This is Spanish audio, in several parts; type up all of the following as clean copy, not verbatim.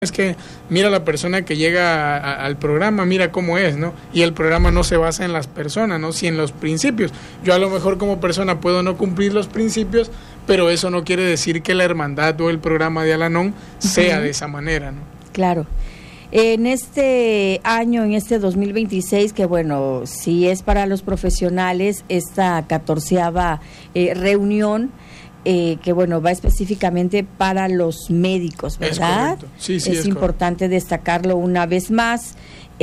Es que mira la persona que llega al programa, mira cómo es, ¿no? Y el programa no se basa en las personas, ¿no? Si en los principios. Yo a lo mejor como persona puedo no cumplir los principios, pero eso no quiere decir que la hermandad o el programa de Al-Anon sea de esa manera, ¿no? Claro. En este año, en este 2026, que bueno, sí es para los profesionales, esta 14ª reunión, que bueno, va específicamente para los médicos, ¿verdad? Sí, es importante destacarlo una vez más.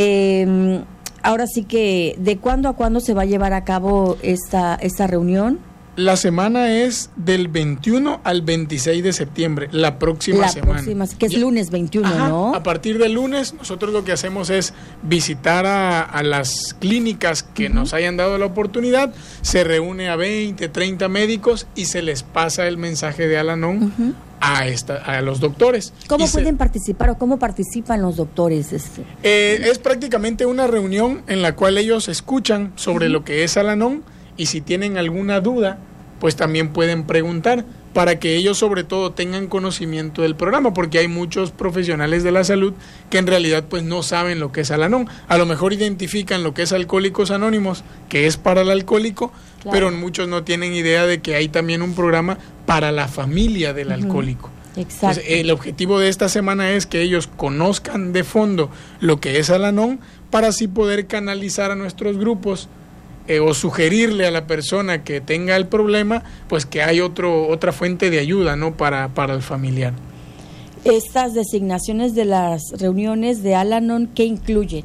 Ahora sí que, ¿de cuándo a cuándo se va a llevar a cabo esta reunión? La semana es del 21 al 26 de septiembre, la próxima semana. Que es lunes 21, ¿no? A partir del lunes, nosotros lo que hacemos es visitar a las clínicas que nos hayan dado la oportunidad, se reúne a 20, 30 médicos y se les pasa el mensaje de Al-Anon a los doctores. ¿Cómo pueden participar o cómo participan los doctores? Es prácticamente una reunión en la cual ellos escuchan sobre lo que es Al-Anon y si tienen alguna duda, pues también pueden preguntar para que ellos sobre todo tengan conocimiento del programa, porque hay muchos profesionales de la salud que en realidad pues no saben lo que es Al-Anon. A lo mejor identifican lo que es Alcohólicos Anónimos, que es para el alcohólico, pero muchos no tienen idea de que hay también un programa para la familia del alcohólico. Exacto. Entonces, el objetivo de esta semana es que ellos conozcan de fondo lo que es Al-Anon para así poder canalizar a nuestros grupos o sugerirle a la persona que tenga el problema, pues que hay otra fuente de ayuda, ¿no? Para el familiar. Estas designaciones de las reuniones de Al-Anon, ¿qué incluyen?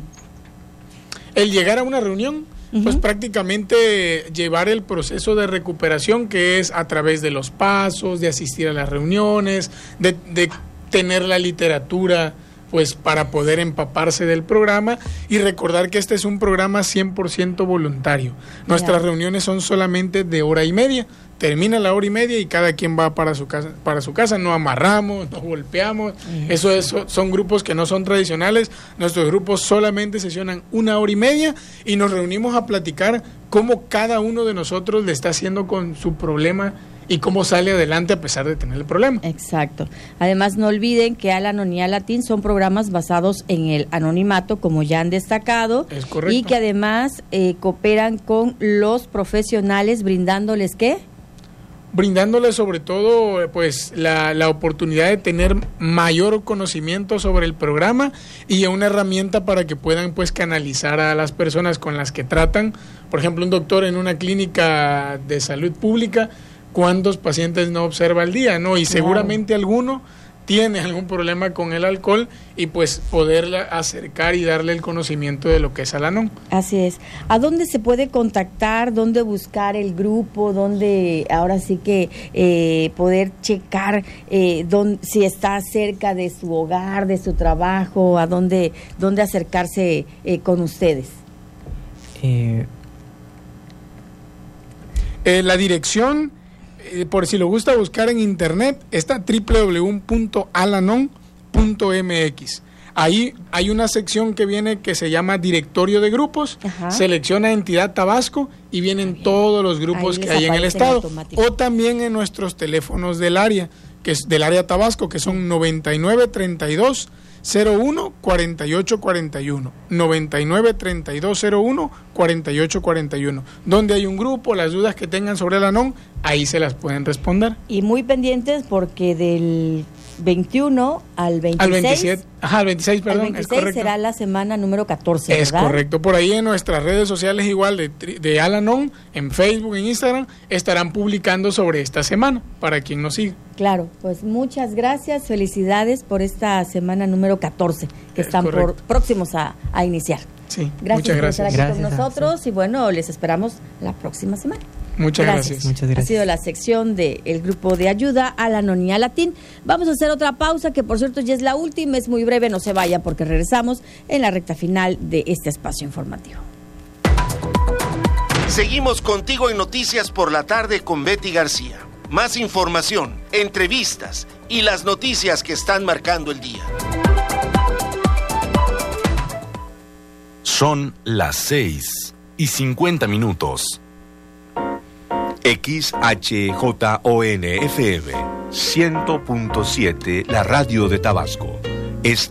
El llegar a una reunión, pues prácticamente llevar el proceso de recuperación, que es a través de los pasos, de asistir a las reuniones, de tener la literatura pues para poder empaparse del programa y recordar que este es un programa 100% voluntario. Nuestras reuniones son solamente de hora y media, termina la hora y media y cada quien va para su casa, no amarramos, no golpeamos, son grupos que no son tradicionales, nuestros grupos solamente sesionan una hora y media y nos reunimos a platicar cómo cada uno de nosotros le está haciendo con su problema y cómo sale adelante a pesar de tener el problema. Exacto. Además, no olviden que Al-Anon y Al-Latín son programas basados en el anonimato, como ya han destacado. Es correcto. Y que además cooperan con los profesionales, brindándoles, ¿qué? Brindándoles sobre todo pues la oportunidad de tener mayor conocimiento sobre el programa y una herramienta para que puedan pues canalizar a las personas con las que tratan. Por ejemplo, un doctor en una clínica de salud pública, ¿cuántos pacientes no observa al día, no? Y seguramente alguno tiene algún problema con el alcohol y pues poderle acercar y darle el conocimiento de lo que es Al-Anon. Así es. ¿A dónde se puede contactar? ¿Dónde buscar el grupo? ¿Dónde ahora sí que poder checar si está cerca de su hogar, de su trabajo? ¿A dónde acercarse con ustedes? La dirección, por si lo gusta buscar en internet, está www.alanon.mx. Ahí hay una sección que viene que se llama Directorio de Grupos, selecciona Entidad Tabasco y vienen todos los grupos que hay en el estado. O también en nuestros teléfonos del área, que es del área Tabasco, que son 9932 01 48 41, 99 32 01 48 41. Donde hay un grupo, las dudas que tengan sobre el Al-Anon, ahí se las pueden responder. Y muy pendientes porque del 21 al 26. Al 27, al 26, perdón, al 26 es correcto. Será la semana número 14, Es ¿verdad? correcto. Por ahí en nuestras redes sociales igual de Al-Anon, en Facebook, en Instagram, estarán publicando sobre esta semana, para quien nos siga. Claro, pues muchas gracias, felicidades por esta semana número 14, que están próximos a iniciar. Sí, gracias muchas gracias. Por estar aquí con nosotros y bueno, les esperamos la próxima semana. Muchas gracias. Muchas gracias. Ha sido la sección del grupo de ayuda Al-Anon y Al-Latín. Vamos a hacer otra pausa, que por cierto ya es la última, es muy breve, no se vaya porque regresamos en la recta final de este espacio informativo. Seguimos contigo en Noticias por la Tarde con Betty García. Más información, entrevistas y las noticias que están marcando el día. Son las 6:50. XHJON FM 100.7, la radio de Tabasco. Está